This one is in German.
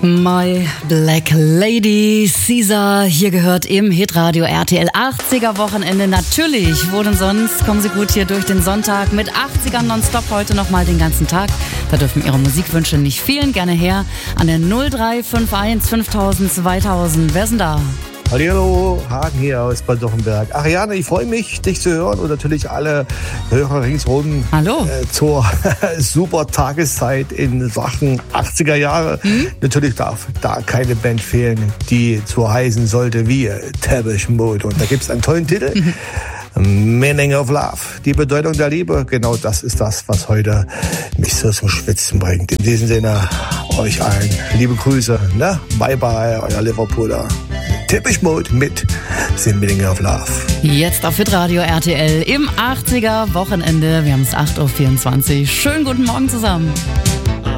My Black Lady, Caesar, hier gehört im Hitradio RTL 80er Wochenende. Natürlich, wo denn sonst? Kommen Sie gut hier durch den Sonntag mit 80ern nonstop heute nochmal den ganzen Tag. Da dürfen Ihre Musikwünsche nicht fehlen. Gerne her an der 0351 5000 2000. Wer ist denn da? Hallo, Hagen hier aus Bad Dochenberg. Ariane, ich freue mich, dich zu hören und natürlich alle Hörer ringsherum. Hallo. Zur super Tageszeit in Sachen 80er Jahre. Natürlich darf da keine Band fehlen, die so heißen sollte wie Depeche Mode. Und da gibt es einen tollen Titel. Meaning of Love, die Bedeutung der Liebe. Genau das ist das, was heute mich so zum Schwitzen bringt. In diesem Sinne, euch allen liebe Grüße. Ne? Bye bye, euer Liverpooler. Depeche Mode mit The Meaning of Love. Jetzt auf Hitradio RTL im 80er Wochenende. Wir haben es 8.24 Uhr. Schönen guten Morgen zusammen.